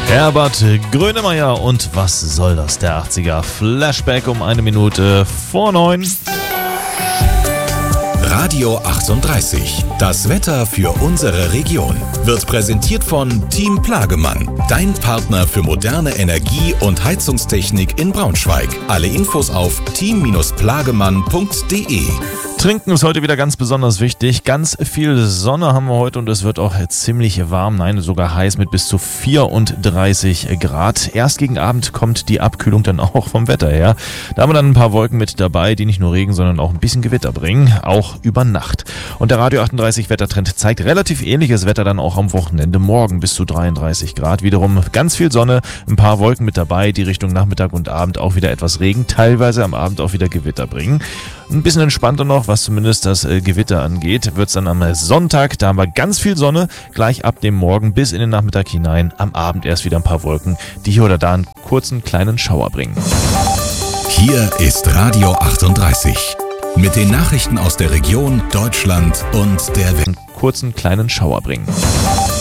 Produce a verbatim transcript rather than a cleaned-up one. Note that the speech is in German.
Herbert Grönemeyer und was soll das? Der achtziger Flashback um eine Minute vor neun. Radio achtunddreißig. Das Wetter für unsere Region wird präsentiert von Team Plagemann, dein Partner für moderne Energie- und Heizungstechnik in Braunschweig. Alle Infos auf team plagemann punkt de. Trinken ist heute wieder ganz besonders wichtig. Ganz viel Sonne haben wir heute und es wird auch ziemlich warm, nein, sogar heiß mit bis zu vierunddreißig Grad. Erst gegen Abend kommt die Abkühlung dann auch vom Wetter her. Da haben wir dann ein paar Wolken mit dabei, die nicht nur Regen, sondern auch ein bisschen Gewitter bringen, auch über Nacht. Und der Radio achtunddreißig Wettertrend zeigt relativ ähnliches Wetter dann auch am Wochenende. Morgen bis zu dreiunddreißig Grad. Wiederum ganz viel Sonne, ein paar Wolken mit dabei, die Richtung Nachmittag und Abend auch wieder etwas Regen, teilweise am Abend auch wieder Gewitter bringen. Ein bisschen entspannter noch, was zumindest das äh, Gewitter angeht, wird es dann am Sonntag, da haben wir ganz viel Sonne, gleich ab dem Morgen bis in den Nachmittag hinein, am Abend erst wieder ein paar Wolken, die hier oder da einen kurzen kleinen Schauer bringen. Hier ist Radio achtunddreißig mit den Nachrichten aus der Region, Deutschland und der Welt. Einen kurzen kleinen Schauer bringen.